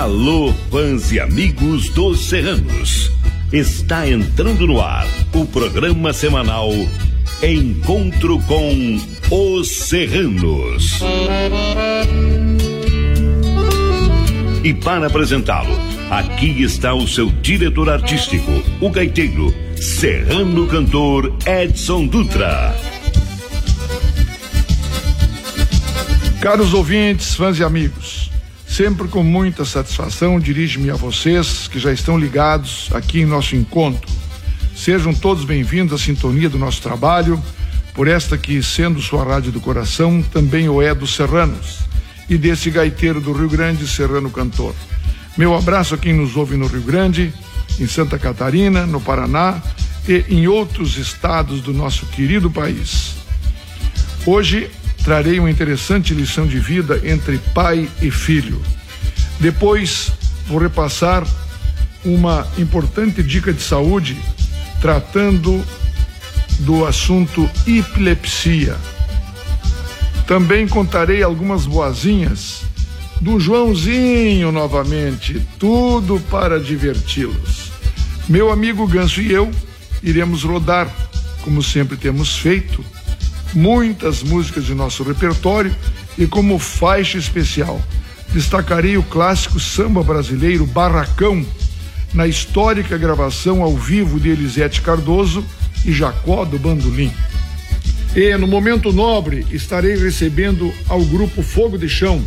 Alô, fãs e amigos dos Serranos. Está entrando no ar o programa semanal Encontro com os Serranos. E para apresentá-lo, aqui está o seu diretor artístico, o gaiteiro, serrano cantor Edson Dutra. Caros ouvintes, fãs e amigos, sempre com muita satisfação dirijo-me a vocês que já estão ligados aqui em nosso encontro. Sejam todos bem-vindos à sintonia do nosso trabalho, por esta que, sendo sua rádio do coração, também o é dos serranos e desse gaiteiro do Rio Grande, serrano cantor. Meu abraço a quem nos ouve no Rio Grande, em Santa Catarina, no Paraná e em outros estados do nosso querido país. Hoje trarei uma interessante lição de vida entre pai e filho. Depois vou repassar uma importante dica de saúde tratando do assunto epilepsia. Também contarei algumas boazinhas do Joãozinho novamente, tudo para diverti-los. Meu amigo Ganso e eu iremos rodar, como sempre temos feito, muitas músicas de nosso repertório e como faixa especial destacarei o clássico samba brasileiro Barracão, na histórica gravação ao vivo de Elisete Cardoso e Jacó do Bandolim. E no momento nobre estarei recebendo ao grupo Fogo de Chão,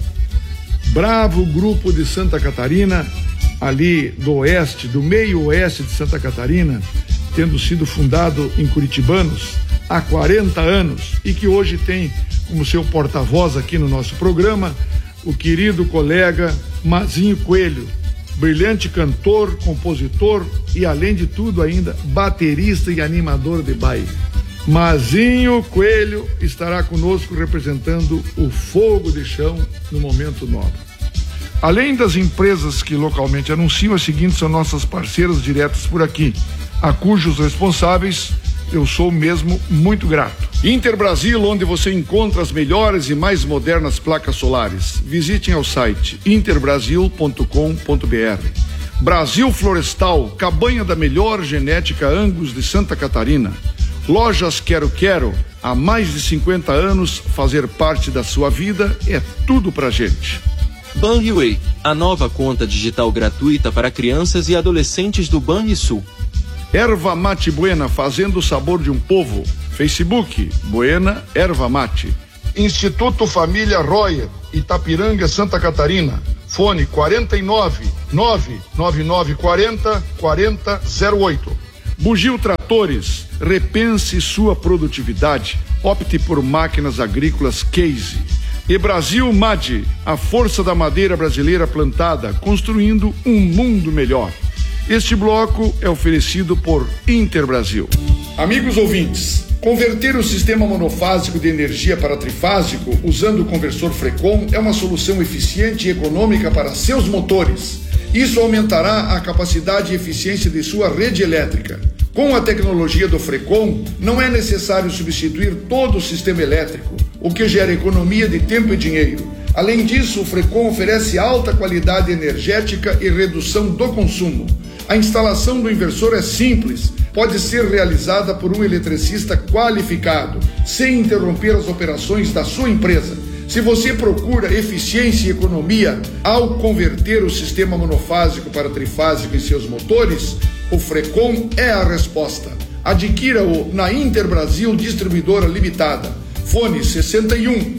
bravo grupo de Santa Catarina, ali do oeste, do meio oeste de Santa Catarina, tendo sido fundado em Curitibanos há 40 anos e que hoje tem como seu porta-voz aqui no nosso programa o querido colega Mazinho Coelho, brilhante cantor, compositor e, além de tudo, ainda baterista e animador de baile. Mazinho Coelho estará conosco representando o Fogo de Chão no momento nobre. Além das empresas que localmente anunciam, as seguintes são nossas parceiras diretas por aqui, a cujos responsáveis eu sou mesmo muito grato. Interbrasil, onde você encontra as melhores e mais modernas placas solares. Visitem ao site interbrasil.com.br. Brasil Florestal, cabanha da melhor genética Angus de Santa Catarina. Lojas Quero Quero, há mais de 50 anos, fazer parte da sua vida é tudo pra gente. Banriway, a nova conta digital gratuita para crianças e adolescentes do Banrisul. Erva Mate Buena, fazendo o sabor de um povo. Facebook, Buena Erva Mate. Instituto Família Royer, Itapiranga, Santa Catarina. Fone 49 999 40 4008. Bugio Tratores, repense sua produtividade. Opte por máquinas agrícolas Case. E Brasil MAD, a força da madeira brasileira plantada, construindo um mundo melhor. Este bloco é oferecido por Interbrasil. Amigos ouvintes, converter o sistema monofásico de energia para trifásico usando o conversor Frecon é uma solução eficiente e econômica para seus motores. Isso aumentará a capacidade e eficiência de sua rede elétrica. Com a tecnologia do Frecon, não é necessário substituir todo o sistema elétrico, o que gera economia de tempo e dinheiro. Além disso, o Frecon oferece alta qualidade energética e redução do consumo. A instalação do inversor é simples, pode ser realizada por um eletricista qualificado, sem interromper as operações da sua empresa. Se você procura eficiência e economia ao converter o sistema monofásico para trifásico em seus motores, o Frecon é a resposta. Adquira-o na Interbrasil Distribuidora Limitada. Fone 61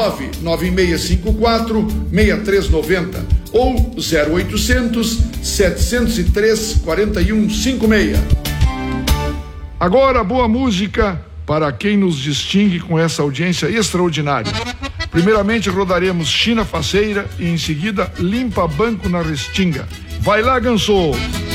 99654 6390 ou 0800 703 4156. Agora, boa música para quem nos distingue com essa audiência extraordinária. Primeiramente rodaremos China Faceira e em seguida Limpa Banco na Restinga. Vai lá, Ganso!